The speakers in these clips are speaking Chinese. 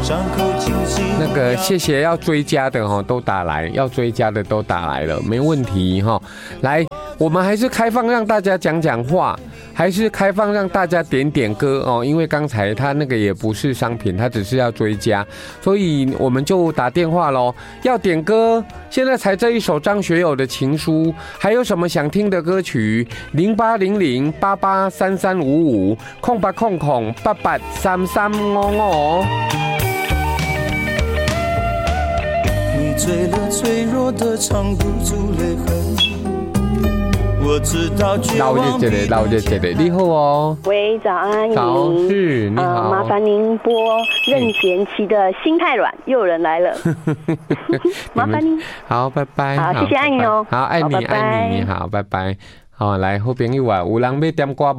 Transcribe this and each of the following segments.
那个谢谢要追加的哈都打来，要追加的都打来了，没问题哈。来，我们还是开放让大家讲讲话，还是开放让大家点点歌哦，因为刚才他那个也不是商品，他只是要追加，所以我们就打电话咯。要点歌，现在才这一首张学友的情书，还有什么想听的歌曲？08008833550800883355。 你醉了，脆弱的藏不住泪痕。我知道绝望比老姐姐的，你好哦。 喂，早安， 早是你好， 麻烦您播任贤齐的《心太软》，又有人来了，麻烦您。 好，拜拜。 好，谢谢爱你哦。 好，爱你，爱你，好，拜拜。好，来，好朋友啊，有人要点歌不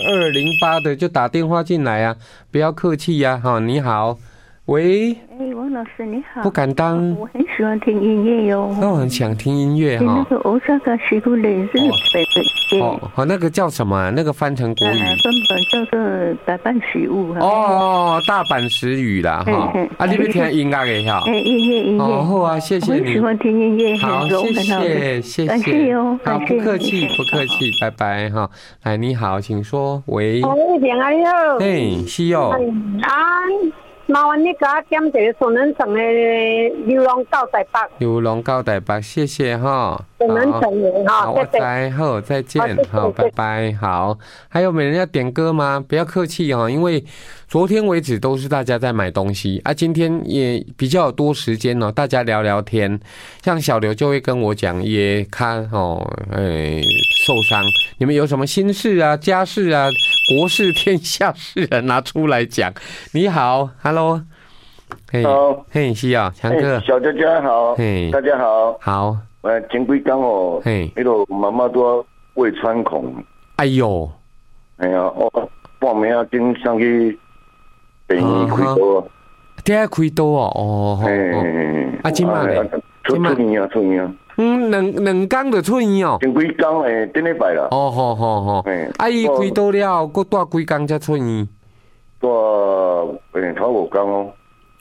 ？2208的就打电话进来啊，不要客气呀。好，你好。喂， 王老师你好， 不敢当， 我很喜欢听音乐哟。 我很想听音乐哈。 那个大阪西古雷日本的哦，那个叫什么啊？那个翻成国语， 根本叫做大阪食物。 哦，大阪食语啦哈。啊，你要听音乐的哈？ 音乐。 哦，好啊，谢谢你。 我喜欢听音乐， 好，谢谢， 感谢哦， 好，不客气，不客气，拜拜哈。来，你好，请说。喂， 平安你好。 嘿，是哦。 麻烦你给我点一个顺能城的流浪到台北。 流浪到台北，谢谢哈。 顺能城的哈， 好，我再好，再见，好，拜拜，好。还有没人要点歌吗？不要客气哈，因为昨天为止都是大家在买东西啊，今天也比较有多时间哦，大家聊聊天。像小刘就会跟我讲，也看哦，受伤，你们有什么心事啊、家事啊、国事、天下事啊，拿出来讲。你好 ，Hello， 好， 嘿，是啊，强哥， 小佳佳好，嘿，大家好， 好， 前几天哦，嘿，那个妈妈都胃穿孔， 哎呦， 哎呀，我半暝啊，经上去病院开刀， 在开刀哦，哦，啊，今晚嘞， 出院啊。 两天就出院哦。 前几天诶，顶礼拜啦。 哦，好。啊，伊开刀了，佮带几天才出院？ 带头5天哦。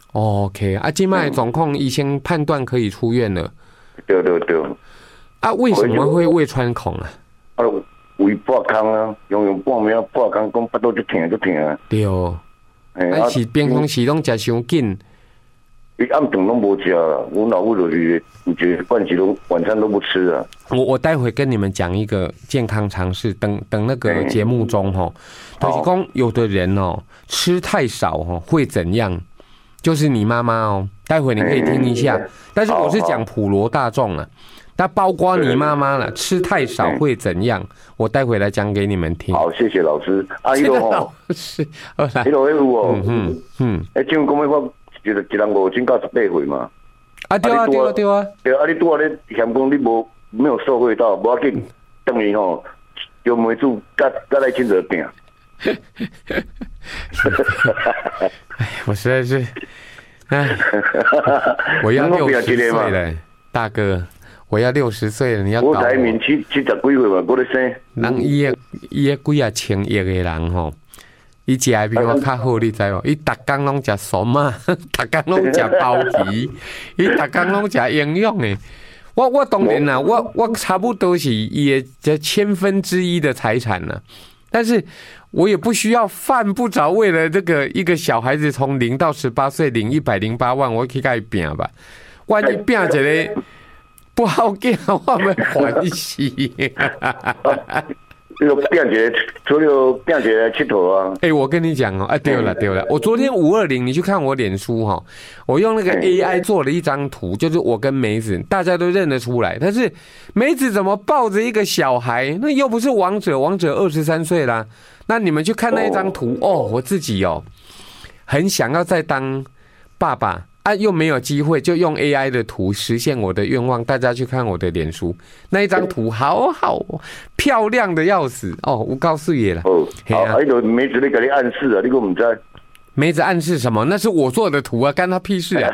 OK， 啊，今麦状况医生判断可以出院了。 对。 啊，为什么会胃穿孔啊？ 啊，胃破空啊，用半暝破空，讲腹肚就疼啊。 对。啊，是平常时拢食伤紧。 伊暗顿拢无食，我老母就是惯习都晚餐都不吃啊。 我待会跟你们讲一个健康常识，等那个节目中吼，就是讲有的人哦吃太少哦会怎样？就是你妈妈哦，待会你可以听一下。但是我是讲普罗大众啊，那包括你妈妈了，吃太少会怎样？我待会来讲给你们听。 好，谢谢老师。啊，伊个吼， 是， 伊个有哦，这样讲要我。一人5斤到18岁嘛。 啊，对啊。对啊， 你拄啊咧嫌讲你没有受惠到，无要紧，等于吼就梅子甲来亲热饼。 我实在是，我要60岁了，大哥，我要60岁了，你要搞我。 我才年70几岁嘛，我咧生。 人伊个几啊千亿个人吼。伊食的比我较好，你知无？伊逐工拢食笋啊，逐工拢食包皮，伊逐工拢食营养的。我当然啦，我差不多是伊的这1/1000的财产了，但是我也不需要犯不着为了这个一个小孩子从0到18岁领108万，我去甲伊拼吧。万一拼一个不好见，我们欢喜。 这个变节，除了变节佚佗啊！ 我跟你讲哦，对了，我昨天520，你去看我脸书哈，我用那个 AI 做了一张图，就是我跟梅子，大家都认得出来。但是梅子怎么抱着一个小孩？那又不是王者23岁啦。那你们去看那一张图我自己很想要再当爸爸。又没有机会，就用 AI 的图实现我的愿望。大家去看我的脸书，那一张图好漂亮的要死我告诉你了。 好，就梅子你给你暗示啊，你都不知道。 梅子暗示什么？那是我做的图啊，干他屁事啊！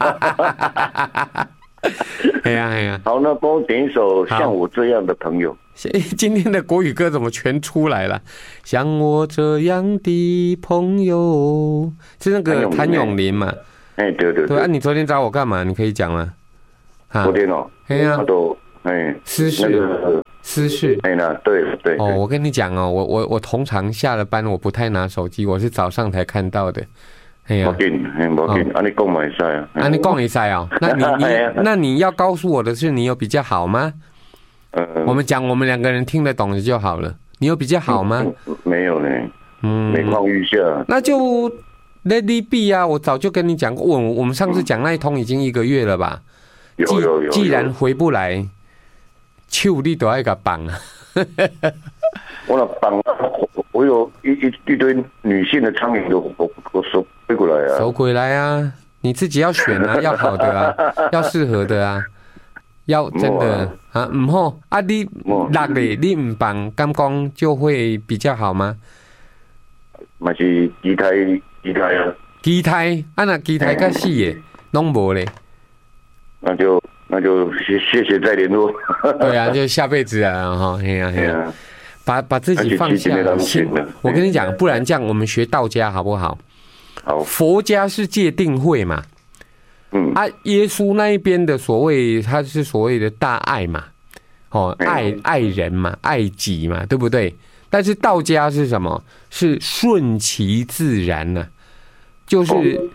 哎呀， 好，那帮我点一首《像我这样的朋友》。 今天的国语歌怎么全出来了？像我这样的朋友，是那个谭咏麟嘛？ 哎，对。 对啊，你昨天找我干嘛？你可以讲吗？ 昨天哦， 我都私事，私事。对。哦，我跟你讲哦，我通常下了班我不太拿手机，我是早上才看到的。哎呀， 没紧，安尼讲嘛会使啊。 安尼讲会使哦。那你要告诉我的是，你有比较好吗？我们讲我们两个人听得懂的就好了。你有比较好吗？ 没有呢。每况愈下。那就 let it be 啊！我早就跟你讲过，我们上次讲那一通已经1个月了吧？ 有。 既然回不来，手你都要给绑啊！ 我那绑，我有一堆女性的苍蝇都我收回来啊。 收回来啊！你自己要选啊，要好的啊，要适合的啊，要真的啊，唔好啊！你落嘞，你唔绑，刚刚就会比较好吗？ 嘛是畸胎啊！ 畸胎啊，那畸胎甲死的拢无嘞。 那就谢谢再联络。 对啊，就下辈子啊，哈，嘿呀，把自己放下。我跟你讲，不然这样我们学道家好不好？ 好。 佛家是戒定慧嘛，耶稣那一边的他是所谓的大爱嘛，爱人嘛，爱己嘛，对不对？但是道家是什么？是顺其自然呢，就是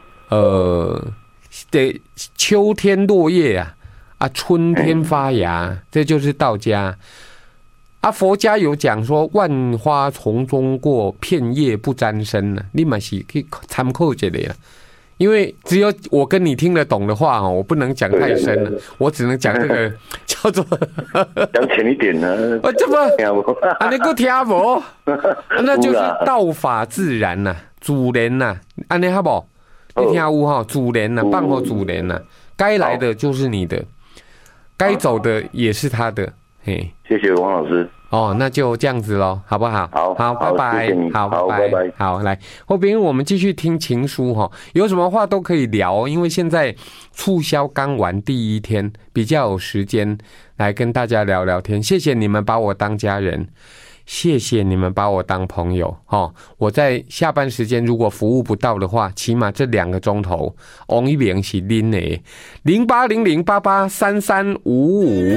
得秋天落叶啊，春天发芽，这就是道家。佛家有讲说万花丛中过，片叶不沾身呢，你嘛是可以参考一下啦。因为只有我跟你听得懂的话我不能讲太深了，我只能讲这个叫做讲浅一点呢。 这么你还听无？那就是道法自然呐，自然呐，安尼好不好？你听有哈？自然呐，放好自然呐，该来的就是你的，该走的也是他的。嘿， 谢谢王老师。 那就这样子咯，好不好？好，拜拜。好， 拜拜。 好，来，后边我们继续听情书有什么话都可以聊，因为现在促销刚完第1天，比较有时间来跟大家聊聊天。谢谢你们把我当家人，谢谢你们把我当朋友我在下班时间如果服务不到的话，起码这2个钟头，王一鸣是您的0800883355。